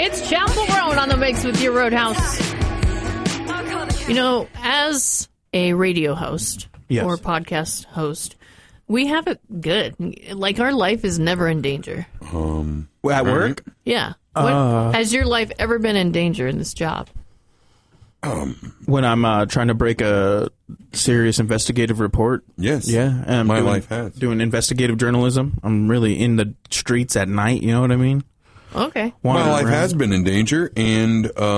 It's Chapel Roan on the mix with your Roadhouse. You know, as a radio host or podcast host, we have it good. Like, our life is never in danger. At work? Yeah. Has your life ever been in danger in this job? When I'm trying to break a serious investigative report. Yes. Yeah. And My life has. Doing investigative journalism. I'm really in the streets at night, you know what I mean? Okay. My life has been in danger, and